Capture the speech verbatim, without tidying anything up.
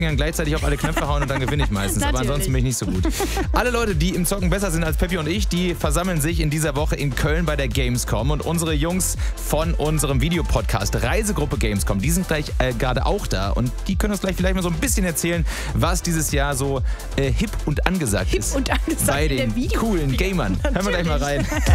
dann gleichzeitig auf alle Knöpfe hauen und dann gewinne ich meistens. Aber ansonsten bin ich nicht so gut. Alle Leute, die im Zocken besser sind als Peppi und ich, die versammeln sich in dieser Woche in Köln bei der Gamescom. Und unsere Jungs von unserem Videopodcast Reisegruppe Gamescom, die sind gleich äh, gerade auch da. Und die können uns gleich vielleicht mal so ein bisschen erzählen, was dieses Jahr so äh, hip und angesagt Hip ist. und angesagt bei in der den Video- coolen Gamern. Hören wir gleich mal rein.